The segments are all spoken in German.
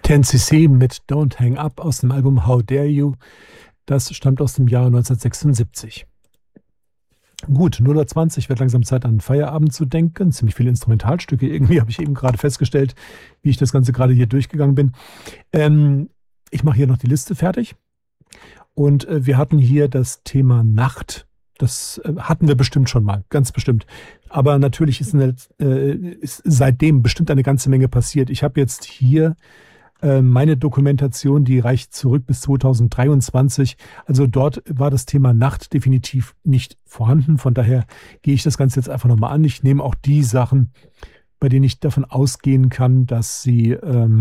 10cc mit Don't Hang Up aus dem Album How Dare You. Das stammt aus dem Jahr 1976. Gut, 0:20 wird langsam Zeit, an Feierabend zu denken. Ziemlich viele Instrumentalstücke. Irgendwie habe ich eben gerade festgestellt, wie ich das Ganze gerade hier durchgegangen bin. Ich mache hier noch die Liste fertig. Und wir hatten hier das Thema Nacht. Das hatten wir bestimmt schon mal, ganz bestimmt. Aber natürlich ist seitdem bestimmt eine ganze Menge passiert. Ich habe jetzt hier meine Dokumentation, die reicht zurück bis 2023. Also dort war das Thema Nacht definitiv nicht vorhanden. Von daher gehe ich das Ganze jetzt einfach nochmal an. Ich nehme auch die Sachen, bei denen ich davon ausgehen kann, dass sie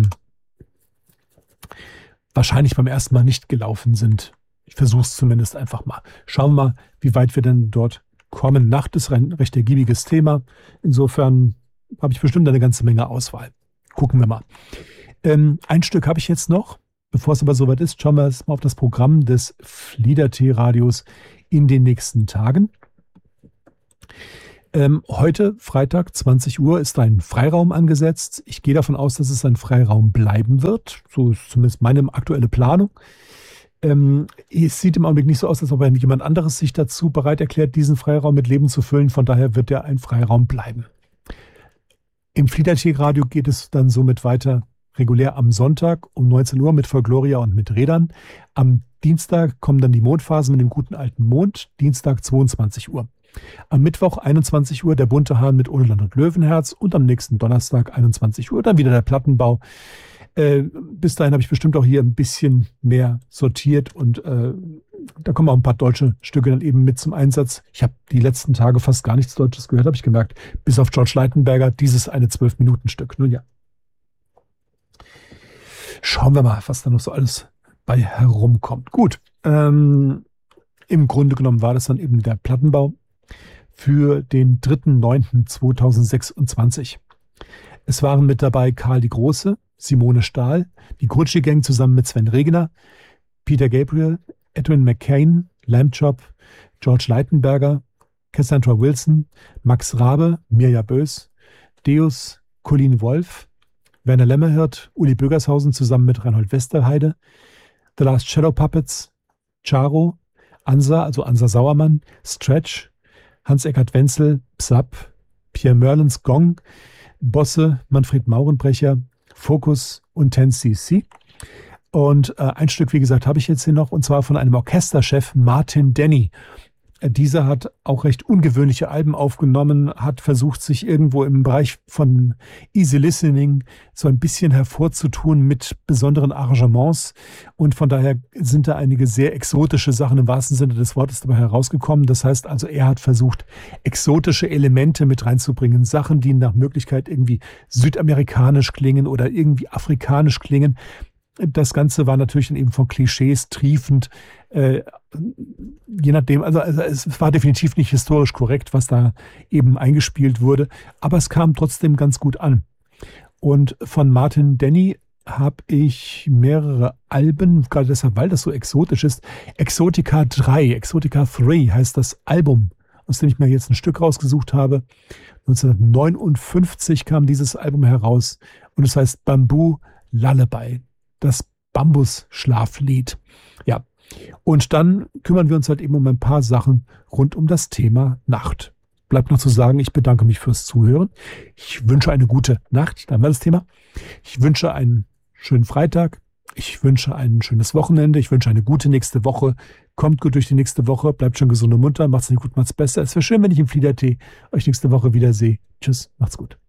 wahrscheinlich beim ersten Mal nicht gelaufen sind. Ich versuche es zumindest einfach mal. Schauen wir mal, wie weit wir denn dort kommen. Nacht ist ein recht ergiebiges Thema. Insofern habe ich bestimmt eine ganze Menge Auswahl. Gucken wir mal. Ein Stück habe ich jetzt noch. Bevor es aber soweit ist, schauen wir jetzt mal auf das Programm des Flieder-T-Radios in den nächsten Tagen. Heute, Freitag, 20 Uhr, ist ein Freiraum angesetzt. Ich gehe davon aus, dass es ein Freiraum bleiben wird. So ist zumindest meine aktuelle Planung. Es sieht im Augenblick nicht so aus, als ob jemand anderes sich dazu bereit erklärt, diesen Freiraum mit Leben zu füllen. Von daher wird er ein Freiraum bleiben. Im Flieder-T-Radio geht es dann somit weiter regulär am Sonntag um 19 Uhr mit Folkloria und mit Rädern. Am Dienstag kommen dann die Mondphasen mit dem guten alten Mond. Dienstag 22 Uhr. Am Mittwoch 21 Uhr der bunte Hahn mit Ohne Land und Löwenherz. Und am nächsten Donnerstag 21 Uhr dann wieder der Plattenbau. Bis dahin habe ich bestimmt auch hier ein bisschen mehr sortiert und da kommen auch ein paar deutsche Stücke dann eben mit zum Einsatz. Ich habe die letzten Tage fast gar nichts Deutsches gehört, habe ich gemerkt. Bis auf George Leitenberger, dieses eine 12-Minuten-Stück. Nun ja. Schauen wir mal, was da noch so alles bei herumkommt. Gut, im Grunde genommen war das dann eben der Plattenbau für den 3.9.2026. Es waren mit dabei Karl die Große, Simone Stahl, die Grutschi Gang zusammen mit Sven Regner, Peter Gabriel, Edwin McCain, Lamb Chop, George Leitenberger, Cassandra Wilson, Max Rabe, Mirja Bös, Deus, Colin Wolf, Werner Lämmerhirt, Uli Bögershausen zusammen mit Reinhold Westerheide, The Last Shadow Puppets, Charo, Ansa, also Ansa Sauermann, Stretch, Hans-Eckart Wenzel, Psap, Pierre Merlins Gong, Bosse, Manfred Maurenbrecher, Focus und 10cc. Und ein Stück, wie gesagt, habe ich jetzt hier noch, und zwar von einem Orchesterchef, Martin Denny. Dieser hat auch recht ungewöhnliche Alben aufgenommen, hat versucht, sich irgendwo im Bereich von Easy Listening so ein bisschen hervorzutun mit besonderen Arrangements. Und von daher sind da einige sehr exotische Sachen im wahrsten Sinne des Wortes dabei herausgekommen. Das heißt also, er hat versucht, exotische Elemente mit reinzubringen. Sachen, die nach Möglichkeit irgendwie südamerikanisch klingen oder irgendwie afrikanisch klingen. Das Ganze war natürlich dann eben von Klischees triefend, je nachdem, also es war definitiv nicht historisch korrekt, was da eben eingespielt wurde, aber es kam trotzdem ganz gut an. Und von Martin Denny habe ich mehrere Alben, gerade deshalb, weil das so exotisch ist. Exotica 3 heißt das Album, aus dem ich mir jetzt ein Stück rausgesucht habe. 1959 kam dieses Album heraus und es heißt Bamboo Lullaby. Das Bambusschlaflied. Ja, und dann kümmern wir uns halt eben um ein paar Sachen rund um das Thema Nacht. Bleibt noch zu sagen, ich bedanke mich fürs Zuhören. Ich wünsche eine gute Nacht, da haben wir das Thema. Ich wünsche einen schönen Freitag. Ich wünsche ein schönes Wochenende. Ich wünsche eine gute nächste Woche. Kommt gut durch die nächste Woche. Bleibt schön gesund und munter. Macht's nicht gut, macht's besser. Es wäre schön, wenn ich im Flieder-T euch nächste Woche wiedersehe. Tschüss, macht's gut.